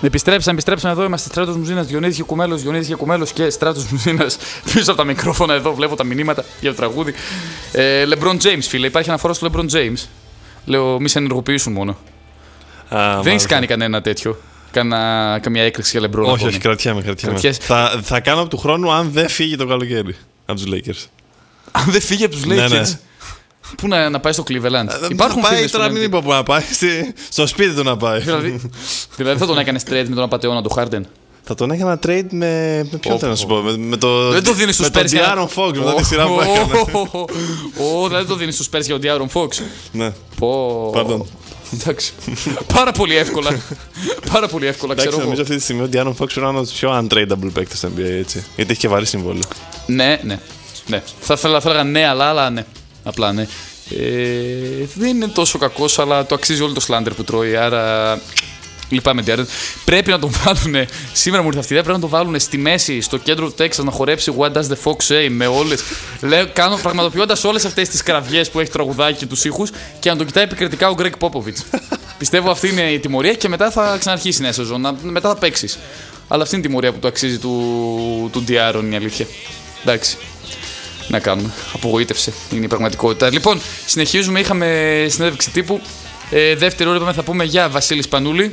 Επιστρέψαμε εδώ. Είμαστε Στράτος Μουζίνας, Διονύσης Γεκουμέλος και Στράτος Μουζίνας πίσω από τα μικρόφωνα. Εδώ βλέπω τα μηνύματα για το τραγούδι. LeBron James, φίλε. Υπάρχει αναφορά στο LeBron James. Λέω, μη σε ενεργοποιήσουν μόνο. Δεν έχει κάνει κανένα τέτοιο. Καμία έκρηξη για LeBron. Όχι, κρατιέμαι. Θα κάνω του χρόνου αν δεν φύγει το καλοκαίρι από τους Lakers. Αν δεν φύγει από τους Lakers. Ναι. Πού να πάει στο Cleveland. Υπάρχουν φίλοι. Τώρα μην είπα που να πάει. Στο σπίτι του να πάει. Δηλαδή θα τον έκανε trade με τον απατεώνα του Harden. Θα τον έκανα trade με ποιον θέλω να σου πω. Δεν το δίνει στους Spurs. Με τον De'Aaron Fox μετά τη σειρά που έκανε. Δεν το δίνει στους Spurs για τον De'Aaron Fox. Ναι. Pardon. Εντάξει. Πάρα πολύ εύκολα. Εντάξει, νομίζω αυτή τη στιγμή ο De'Aaron Fox είναι ένα από τους πιο untradeable παίκτες στο NBA, έτσι. Γιατί έχει και βαρύ συμβόλαιο. Ναι. Θα έλεγα ναι, αλλά ναι. Απλά ναι. Δεν είναι τόσο κακός, αλλά το αξίζει όλο το σλάντερ που τρώει. Άρα λυπάμαι, De'Aaron. Πρέπει να τον βάλουν. Σήμερα μου ήρθε αυτή η ιδέα. Πρέπει να τον βάλουν στη μέση, στο κέντρο του Τέξας, να χορέψει What Does the Fox Say με όλες. Πραγματοποιώντας όλες αυτές τις κραυγές που έχει τραγουδάκι και τους ήχους και να τον κοιτάει επικριτικά ο Greg Popovich. Πιστεύω αυτή είναι η τιμωρία και μετά θα ξαναρχίσει η νέα σεζόν. Μετά θα παίξεις. Αλλά αυτή είναι η τιμωρία που του αξίζει του De'Aaron, είναι η αλήθεια. Εντάξει. Να κάνουμε. Απογοήτευσε. Είναι η πραγματικότητα. Λοιπόν, συνεχίζουμε. Είχαμε συνέντευξη τύπου. Δεύτερη ώρα θα πούμε για Βασίλη Σπανούλη.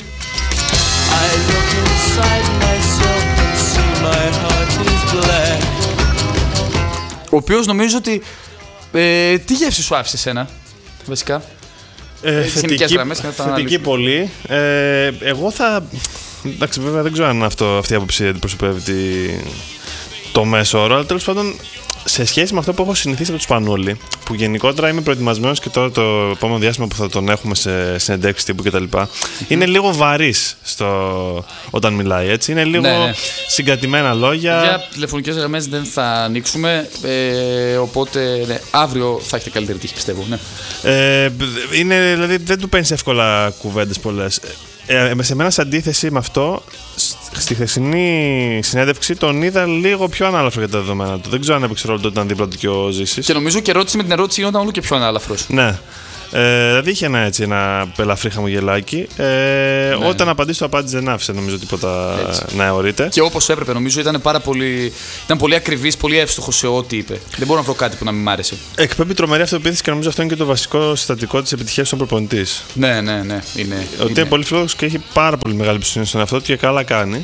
Ο οποίος νομίζω ότι. Τι γεύση σου άφησε εσένα, βασικά. Θετική πολύ. Εγώ θα. Εντάξει, βέβαια δεν ξέρω αν αυτή η άποψη αντιπροσωπεύει το μέσο όρο, αλλά τέλος πάντων. Σε σχέση με αυτό που έχω συνηθίσει από τον Σπανούλη, που γενικότερα είμαι προετοιμασμένος και τώρα το επόμενο διάστημα που θα τον έχουμε σε συνεντεύξεις τύπου κτλ. Είναι λίγο βαρύς όταν μιλάει, έτσι. Είναι λίγο συγκρατημένα λόγια. Για τηλεφωνικές γραμμές δεν θα ανοίξουμε, οπότε αύριο θα έχετε καλύτερη τύχη, πιστεύω. Ναι. Δηλαδή δεν του παίρνεις εύκολα κουβέντες πολλές. Σε μένα, σε αντίθεση με αυτό, στη χθεσινή συνέντευξη τον είδα λίγο πιο ανάλαφρο για τα δεδομένα του. Δεν ξέρω αν έπαιξε ρόλο τότε ήταν δίπλα του και ο Ζήσης. Και νομίζω και ερώτηση με την ερώτηση γινόταν όλο και πιο ανάλαφρος. Ναι. Δηλαδή είχε ένα ελαφρύ χαμογελάκι. Όταν απαντήσει το απάντηση δεν άφησε νομίζω τίποτα να αιωρείται. Και όπως έπρεπε, νομίζω ήταν πολύ ακριβής, πολύ εύστοχος σε ό,τι είπε. Δεν μπορώ να βρω κάτι που να μην μ' άρεσε. Εκπέμπει τρομερή αυτοπεποίθηση και νομίζω αυτό είναι και το βασικό συστατικό της επιτυχίας των προπονητής. Ναι. Ότι είναι πολύ φιλόδοξος και έχει πάρα πολύ μεγάλη εμπιστοσύνη στον εαυτό του και καλά κάνει.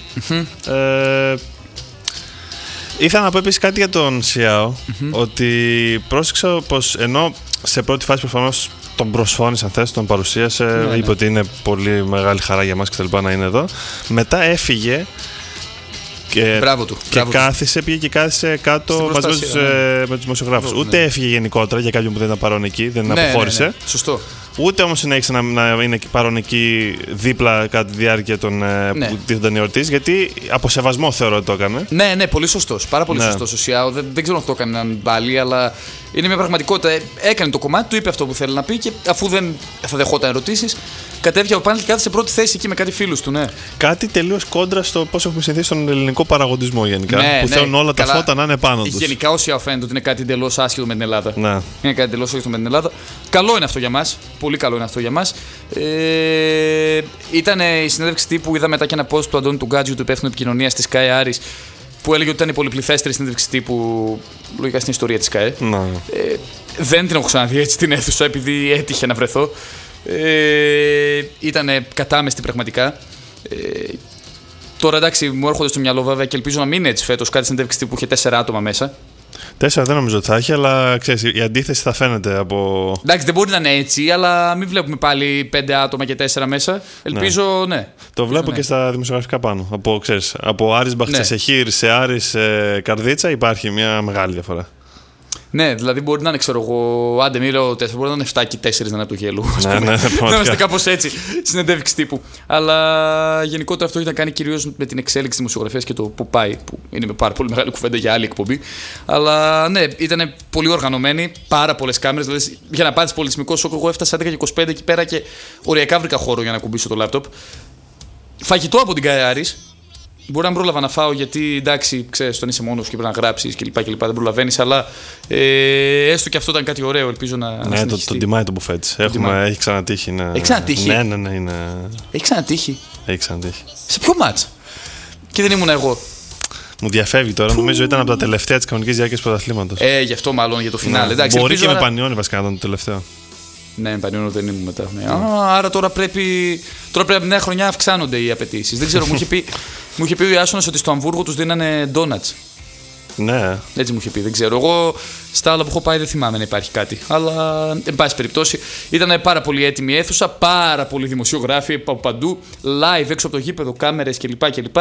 Ήθελα να πω επίσης κάτι για τον Σιάο, ότι πρόσεξα πως ενώ σε πρώτη φάση προφανώς τον προσφώνησε, αν θες, τον παρουσίασε, είπε ότι είναι πολύ μεγάλη χαρά για μας και τα λοιπά να είναι εδώ. Μετά έφυγε και κάθισε, πήγε και κάθισε κάτω μαζί με τους δημοσιογράφους. Ούτε έφυγε γενικότερα για κάποιον που δεν ήταν παρόν εκεί, δεν αποχώρησε. Ναι. Σωστό. Ούτε όμως συνέχισε να είναι παρόν εκεί δίπλα κατά τη διάρκεια που τίθονταν εορτής, γιατί από σεβασμό θεωρώ ότι το έκανε. Ναι, πολύ σωστός. Πάρα πολύ σωστός ο Σιάο. Δεν ξέρω αν το έκανε έναν πάλι, αλλά είναι μια πραγματικότητα. Έκανε το κομμάτι, του είπε αυτό που θέλει να πει και αφού δεν θα δεχόταν ερωτήσεις, κατέβηκε από πάνω και κάθισε πρώτη θέση εκεί με κάτι φίλους του. Ναι. Κάτι τελείως κόντρα στο πώς έχουμε συνηθίσει στον ελληνικό παραγωγισμό γενικά. Που θέλουν όλα τα φώτα να είναι πάνω τους. Γενικά ο Σιάο φαίνεται ότι είναι κάτι εντελώς άσχετο με την Ελλάδα. Ναι. Είναι κάτι εντελώς άσχετο με την Ελλάδα. Καλό είναι αυτό για μας. Πολύ καλό είναι αυτό για μας. Ήταν η συνέντευξη τύπου, είδα μετά και ένα post του Αντώνη του Γκάτζιου, του υπεύθυνου επικοινωνίας της ΚΑΕ Άρης, που έλεγε ότι ήταν η πολυπληθέστερη συνέντευξη τύπου λογικά στην ιστορία της ΚΑΕ. Δεν την έχω ξαναδεί έτσι την αίθουσα, επειδή έτυχε να βρεθώ. Ήταν κατάμεστη πραγματικά. Τώρα εντάξει, μου έρχονται στο μυαλό βέβαια και ελπίζω να μην είναι έτσι φέτος. Κάτι συνέντευξη τύπου είχε 4 άτομα μέσα. 4 δεν νομίζω ότι θα έχει, αλλά ξέρεις, η αντίθεση θα φαίνεται από. Εντάξει, δεν μπορεί να είναι έτσι, αλλά μην βλέπουμε πάλι 5 άτομα και 4 μέσα. Ελπίζω, ναι. Το βλέπω και στα δημοσιογραφικά πάνω. Από Άρης Μπαχτσεσεχήρ σε Άρης Καρδίτσα υπάρχει μια μεγάλη διαφορά. Ναι, δηλαδή μπορεί να είναι, ξέρω εγώ, άντε μη λέω 4, μπορεί να είναι 7 και 4 να είναι από το γέλο. Ναι, να είμαστε κάπως έτσι, συνεντεύξη τύπου. Αλλά γενικότερα αυτό έχει να κάνει κυρίως με την εξέλιξη της δημοσιογραφίας και το που πάει, που είναι με πάρα πολύ μεγάλη κουβέντα για άλλη εκπομπή. Αλλά ναι, ήταν πολύ οργανωμένη, πάρα πολλές κάμερες. Δηλαδή, για να πάτε πολιτισμικό σοκ, εγώ έφτασα 11 και 25 εκεί πέρα και οριακά βρήκα χώρο για να κουμπίσω το λάπτοπ. Φαγητό από την ΚΑΕ Άρης. Μπορεί να μην πρόλαβα να φάω γιατί εντάξει, ξέρεις, όταν είσαι μόνος και πρέπει να γράψεις κλπ. Δεν προλαβαίνεις, αλλά έστω και αυτό ήταν κάτι ωραίο. Ελπίζω να. Ναι, το τιμάει το μπουφέ της. Έχει ξανατύχει. Έχει ξανατύχει. Ναι. Έχει ξανατύχει. Έχει ξανατύχει. Σε ποιο μάτς? Και δεν ήμουν εγώ. Μου διαφεύγει τώρα, νομίζω ήταν από τα τελευταία της κανονικής διάρκειας του πρωταθλήματος. Γι' αυτό μάλλον για το φινάλε. Ναι. Μπορεί και με Πανιόνι βασικά να ήταν το τελευταίο. Ναι, με Πανιόνι δεν ήμουν μετά. Ναι. Άρα τώρα πρέπει από τη νέα χρονιά αυξάνονται οι απαιτήσεις. Δεν ξέρω, μου είχε πει ο Ιάσονας ότι στο Αμβούργο τους δίνανε ντόνατς. Ναι. Έτσι μου είχε πει, δεν ξέρω. Εγώ στα άλλα που έχω πάει δεν θυμάμαι να υπάρχει κάτι. Αλλά, εν πάση περιπτώσει, ήταν πάρα πολύ έτοιμη αίθουσα, πάρα πολλοί δημοσιογράφοι από παντού, live έξω από το γήπεδο, κάμερες κλπ.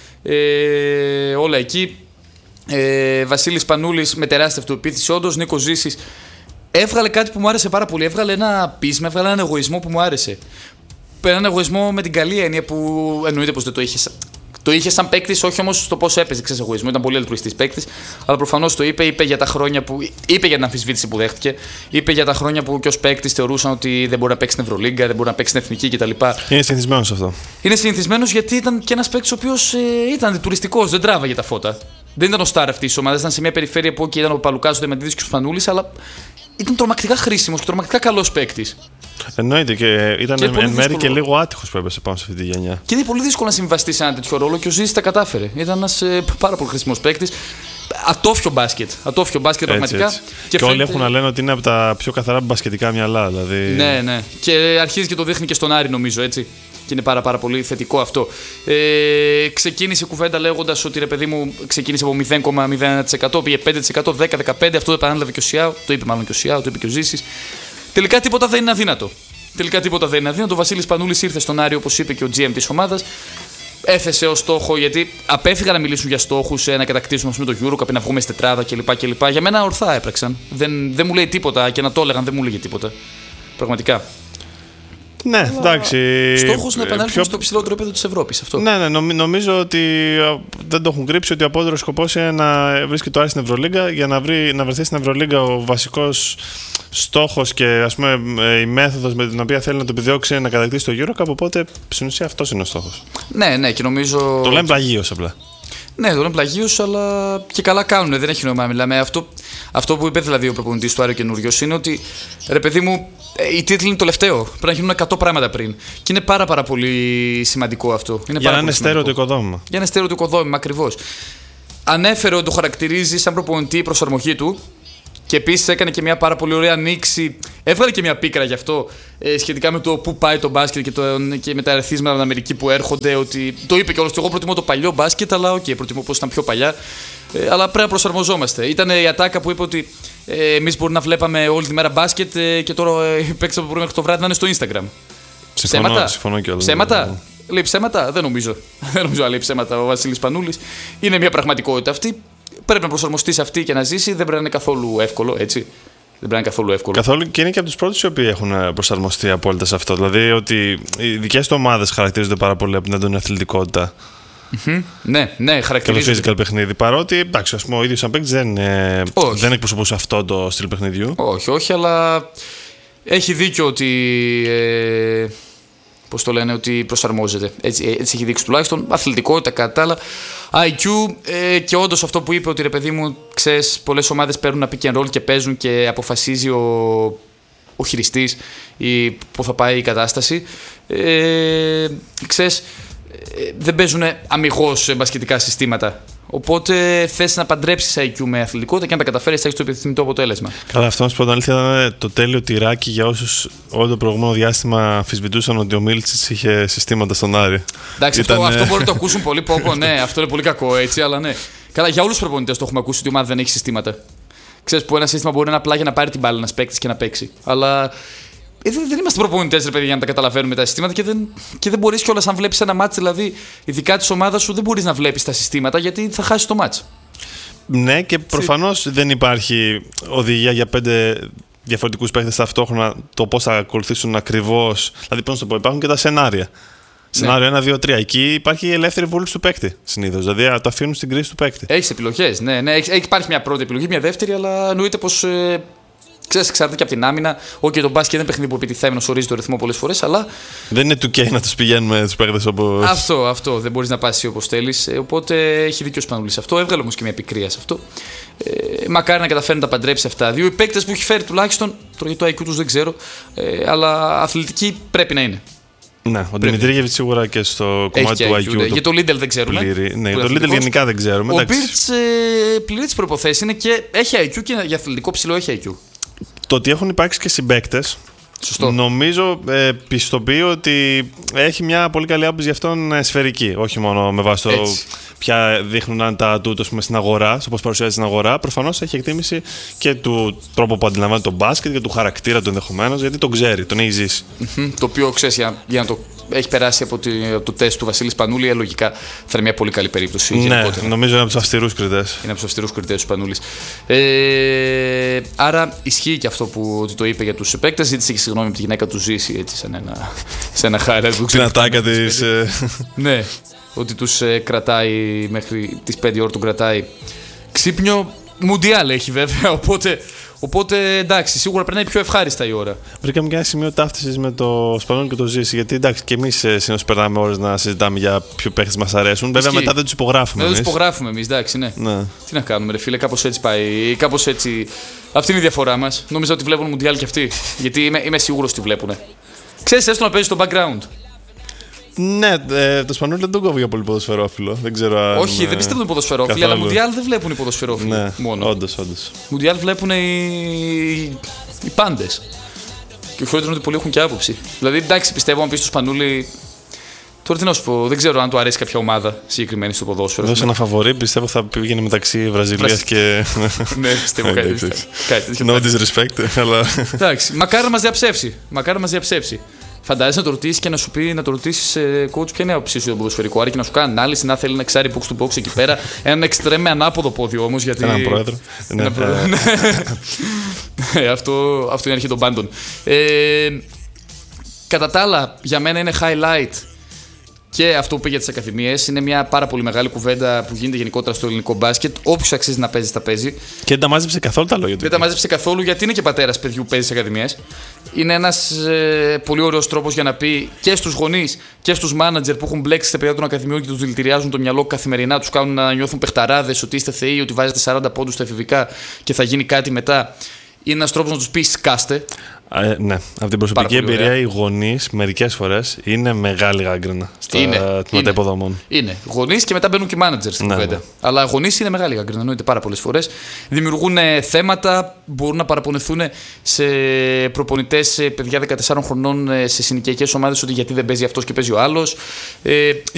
Όλα εκεί. Βασίλης Πανούλης με τεράστια αυτοεπίθεση, όντως. Νίκος Ζήσης έβγαλε κάτι που μου άρεσε πάρα πολύ. Έβγαλε ένα πείσμα, έβγαλε έναν εγωισμό που μου άρεσε. Έναν εγωισμό με την καλή έννοια που εννοείται πως δεν το είχε. Το είχε σαν παίκτης, όχι όμως στο πώς έπαιζε, ξέρεις, εγωισμό. Ήταν πολύ αλτρουιστής παίκτης, αλλά προφανώς το είπε για τα χρόνια που. Είπε για την αμφισβήτηση που δέχτηκε, είπε για τα χρόνια που και ως παίκτης θεωρούσαν ότι δεν μπορεί να παίξει στην Ευρωλίγκα, δεν μπορεί να παίξει στην Εθνική κτλ. Είναι συνηθισμένος αυτό. Είναι συνηθισμένος γιατί ήταν και ένας παίκτης ο οποίος ήταν τουριστικός, δεν τράβαγε τα φώτα. Δεν ήταν ο στάρ αυτή τη ομάδα, ήταν σε μια περιφέρεια που εκεί ήταν ο Παλουκάς, ο Δεμαντίδης και ο Σπανούλης, αλλά ήταν τρομακτικά χρήσιμος και τρομακτικά καλός παίκτης. Εννοείται και ήταν εν μέρει και λίγο άτυχος που έπεσε πάνω σε αυτή τη γενιά. Και είναι πολύ δύσκολο να συμβαστεί σε ένα τέτοιο ρόλο και ο Ζήσης τα κατάφερε. Ήταν ένας πάρα πολύ χρήσιμος παίκτης. Ατόφιο μπάσκετ πραγματικά. Έτσι. Και όλοι έχουν να λένε ότι είναι από τα πιο καθαρά μπασκετικά μυαλά. Δηλαδή... Ναι. Και αρχίζει και το δείχνει και στον Άρη, νομίζω, έτσι. Και είναι πάρα πολύ θετικό αυτό. Ξεκίνησε κουβέντα λέγοντας ότι ρε παιδί μου ξεκίνησε από 0,01%, πήγε 5%, 10-15%. Αυτό το επανέλαβε και ο Σιάου. Το είπε μάλλον και ο Σιάου, το είπε και ο Ζήσης. Τελικά τίποτα δεν είναι αδύνατο. Ο Βασίλης Πανούλης ήρθε στον Άρη, όπως είπε και ο GM της ομάδας. Έθεσε ως στόχο, γιατί απέφυγαν να μιλήσουν για στόχους, να κατακτήσουν το EuroCup, να βγούμε στη τετράδα κλπ. Για μένα ορθά έπραξαν. Δεν μου λέει τίποτα και να το έλεγαν δεν μου λέγε τίποτα. Πραγματικά. Ναι, εντάξει. Στόχος να επανέλθουν στο υψηλότερο επίπεδο της Ευρώπης. Αυτό. Ναι, νομίζω ότι δεν το έχουν κρύψει ότι ο απότερος σκοπός είναι να βρίσκει το Άρη στην Ευρωλίγκα για να βρεθεί στην Ευρωλίγκα ο βασικός στόχος και ας πούμε η μέθοδος με την οποία θέλει να το επιδιώξει είναι να κατακτήσει το EuroCup. Οπότε στην ουσία αυτός είναι ο στόχος. Ναι, και νομίζω. Το λέμε πλαγίως απλά. Ναι, το λέμε πλαγίως, αλλά και καλά κάνουν. Δεν έχει νόημα να μιλάμε. Αυτό που είπε δηλαδή ο προπονητής του Άρη καινούριος είναι ότι ρε παιδί μου, οι τίτλοι είναι το τελευταίο. Πρέπει να γίνουν 100 πράγματα πριν. Και είναι πάρα πολύ σημαντικό αυτό. Για να είναι στέρεο το οικοδόμημα. Για να είναι στέρεο το οικοδόμημα, ακριβώς. Ανέφερε ότι το χαρακτηρίζει σαν προπονητή η προσαρμογή του. Και επίσης έκανε και μια πάρα πολύ ωραία ανοίξη. Έβγαλε και μια πίκρα γι' αυτό σχετικά με το πού πάει το μπάσκετ και με τα ερεθίσματα από την Αμερική που έρχονται. Ότι το είπε κιόλας ότι εγώ προτιμώ το παλιό μπάσκετ, αλλά προτιμώ πώς ήταν πιο παλιά. Αλλά πρέπει να προσαρμοζόμαστε. Ήταν η ατάκα που είπε ότι εμείς μπορούμε να βλέπαμε όλη τη μέρα μπάσκετ και τώρα οι παίκτες από το πρωί μέχρι το βράδυ να είναι στο Instagram. Συμφωνώ κιόλας. Ψέματα. Λέει ψέματα. Δεν νομίζω να λέει ψέματα ο Βασίλης Πανούλης. Είναι μια πραγματικότητα αυτή. Πρέπει να προσαρμοστεί σε αυτή και να ζήσει. Δεν πρέπει να είναι καθόλου εύκολο, έτσι. Δεν πρέπει να είναι καθόλου εύκολο. Καθόλου και είναι και από τους πρώτους οι οποίοι έχουν προσαρμοστεί απόλυτα σε αυτό. Δηλαδή ότι οι δικές του ομάδες χαρακτηρίζονται πάρα πολύ από την έντονη αθλητικότητα. Ναι, χαρακτηρίζονται. Και το physical παιχνίδι. Παρότι εντάξει, ας πούμε, ο ίδιος σαν παίκτης δεν εκπροσωπούσε αυτό το στυλ παιχνιδιού. Όχι, αλλά έχει δίκιο ότι. Πώς το λένε, ότι προσαρμόζεται. Έτσι έχει δείξει τουλάχιστον. Αθλητικότητα, κατά τα άλλα. IQ και όντως αυτό που είπε ότι ρε παιδί μου, ξέρεις, πολλές ομάδες παίρνουν ένα pick and roll και παίζουν και αποφασίζει ο χειριστής που θα πάει η κατάσταση. Ξέρεις, δεν παίζουν αμιγώς μπασκετικά συστήματα. Οπότε θες να παντρέψεις IQ με αθλητικότητα και αν τα καταφέρεις θα έχεις το επιθυμητό αποτέλεσμα. Καλά, αυτό να σου πω την αλήθεια ήταν το τέλειο τυράκι για όσους όλο το προηγούμενο διάστημα αμφισβητούσαν ότι ο Μίλτσιτς είχε συστήματα στον Άρη. Εντάξει, αυτό μπορεί να το ακούσουν πολύ πόπο, ναι, αυτό είναι πολύ κακό έτσι, αλλά ναι. Καλά, για όλους τους προπονητές το έχουμε ακούσει ότι η ομάδα δεν έχει συστήματα. Ξέρεις που ένα σύστημα μπορεί να είναι απλά για να πάρει την μπάλα ένας παίκτης και να παίξει. Αλλά δεν είμαστε προπονητές, ρε παιδί, για να τα καταλαβαίνουμε τα συστήματα και δεν μπορείς κιόλας, αν βλέπεις ένα μάτς, δηλαδή, ειδικά της ομάδας σου, δεν μπορείς να βλέπεις τα συστήματα γιατί θα χάσεις το μάτς. Ναι, και προφανώς δεν υπάρχει οδηγία για 5 διαφορετικούς παίκτες ταυτόχρονα το πώς θα ακολουθήσουν ακριβώς. Δηλαδή, πώς να το πω, υπάρχουν και τα σενάρια. Σενάριο 1, 2, 3. Εκεί υπάρχει η ελεύθερη βούληση του παίκτη συνήθως. Δηλαδή, το αφήνουν στην κρίση του παίκτη. Έχεις επιλογές, ναι. Υπάρχει μια πρώτη επιλογή, μια δεύτερη, αλλά εννοείται πως. Ξέρεις, εξαρτάται και από την άμυνα. Όχι, το μπάσκετ είναι ένα παιχνίδι που επιτιθέμενος ορίζει το ρυθμό πολλές φορές, αλλά. Δεν είναι 2K να τους πηγαίνουμε τους παίκτες όπως. Αυτό. Δεν μπορείς να πας όπως θέλεις. Οπότε έχει δίκιο ο Σπανούλης αυτό. Έβγαλε όμως και μια πικρία σε αυτό. Μακάρι να καταφέρει να τα παντρέψει αυτά. Δύο οι παίκτες που έχει φέρει τουλάχιστον. Τώρα για το IQ τους δεν ξέρω. Αλλά αθλητικοί πρέπει να είναι. Ναι, ο Δημητρίγεβιτς σίγουρα και στο κομμάτι του IQ. Για το Λίντελ δεν ξέρουμε. Ναι, για το Λίντελ γενικά δεν ξέρουμε. Ο Μπίρτς πληρεί τις προϋποθέσεις, είναι και έχει IQ και για αθλητικό ψηλό έχει IQ. Το ότι έχουν υπάρξει και συμπαίκτες, νομίζω πιστοποιεί ότι έχει μια πολύ καλή άποψη για αυτόν σφαιρική. Όχι μόνο με βάση το ποια δείχνουν αν τα τούτο στην αγορά, όπως παρουσιάζει στην αγορά. Προφανώς έχει εκτίμηση και του τρόπου που αντιλαμβάνεται τον μπάσκετ και του χαρακτήρα του ενδεχομένως, γιατί τον ξέρει, τον έχει ζήσει. Το οποίο ξέρει, για να το έχει περάσει από το τεστ του Βασίλη Σπανούλη, λογικά θα είναι μια πολύ καλή περίπτωση. Ναι, νομίζω είναι από τους αυστηρούς κριτές. Είναι από τους αυστηρούς κριτές του Σπανούλης. Άρα ισχύει και αυτό που το είπε για τους παίκτες. Ζήτησε και συγγνώμη από τη γυναίκα του Ζήση, έτσι, σε ένα χάρα. Την ατάκα της. Ναι, ότι τους κρατάει μέχρι τις 5 ώρες, τον κρατάει ξύπνιο. Μουντιάλ έχει βέβαια, οπότε εντάξει, σίγουρα πρέπει να είναι πιο ευχάριστα η ώρα. Βρήκαμε και ένα σημείο ταύτισης με το Σπανούλη και το Ζήση. Γιατί εντάξει, και εμείς συνήθως περνάμε ώρες να συζητάμε για ποιο παίχτες μας αρέσουν. Βέβαια μετά δεν τους υπογράφουμε. Δεν τους υπογράφουμε εμείς, εντάξει, ναι. Τι να κάνουμε, ρε φίλε, κάπως έτσι πάει. Κάπως έτσι. Αυτή είναι η διαφορά μας. Νόμιζα ότι βλέπουν Μουντιάλ και αυτοί. Γιατί είμαι σίγουρος ότι βλέπουν. Ξέρεις, έστω να παίζει στο background. Ναι, το Σπανούλη δεν τον κόβει για πολύ ποδοσφαιρόφιλο. Δεν ξέρω αν. Όχι, δεν πιστεύω ότι είναι ποδοσφαιρόφιλοι, αλλά Μουντιάλ δεν βλέπουν οι ποδοσφαιρόφιλοι. Ναι, μόνο. Όντως. Μουντιάλ βλέπουν οι πάντες. Και ο χειρότερο είναι ότι πολλοί έχουν και άποψη. Δηλαδή, εντάξει, πιστεύω αν πει στο Σπανούλη. Τώρα τι να σου πω, δεν ξέρω αν του αρέσει κάποια ομάδα συγκεκριμένη στο ποδόσφαιρο. Δώσε ένα φαβορί, πιστεύω θα πήγαινε μεταξύ Βραζιλίας και. Ναι, πιστεύω κάτι. No disrespect, αλλά. Εντάξει, μακάρι να μας διαψεύσει. Φαντάζεσαι να το ρωτήσει και να σου πει, να το ρωτήσει coach ποια είναι η άποψή σου για τον ποδοσφαιρικό. Άρα και να σου κάνει ανάλυση, να θέλει να ξέρει box to box εκεί πέρα. Έναν εξτρέμ με ανάποδο πόδι όμως. Γιατί... Έναν πρόεδρο. Αυτό είναι η αρχή των πάντων. Κατά τα άλλα, για μένα είναι highlight. Και αυτό που πήγε για τις ακαδημίες είναι μια πάρα πολύ μεγάλη κουβέντα που γίνεται γενικότερα στο ελληνικό μπάσκετ. Όποιος αξίζει να παίζει, θα παίζει. Και δεν τα μάζεψε καθόλου τα λόγια του. Δεν τα μάζεψε καθόλου, γιατί είναι και πατέρας παιδιού που παίζει στις ακαδημίες. Είναι ένας πολύ ωραίος τρόπος για να πει και στους γονείς και στους μάνατζερ που έχουν μπλέξει στα παιδιά των ακαδημιών και τους δηλητηριάζουν το μυαλό καθημερινά, τους κάνουν να νιώθουν παιχταράδες, ότι είστε θεοί, ότι βάζετε 40 πόντους στα εφηβικά και θα γίνει κάτι μετά. Είναι ένας τρόπος να τους πεις σκάστε. Ναι, από την προσωπική εμπειρία, οι γονείς μερικές φορές είναι μεγάλη γάγκρινα στα τμήματα υποδομών. Είναι γονείς και μετά μπαίνουν και οι managers στην κουβέντα. Αλλά γονείς είναι μεγάλη γάγκρινα, εννοείται πάρα πολλές φορές. Δημιουργούν θέματα, μπορούν να παραπονεθούν σε προπονητές, παιδιά 14 χρονών σε συνοικιακές ομάδες, ότι γιατί δεν παίζει αυτός και παίζει ο άλλος.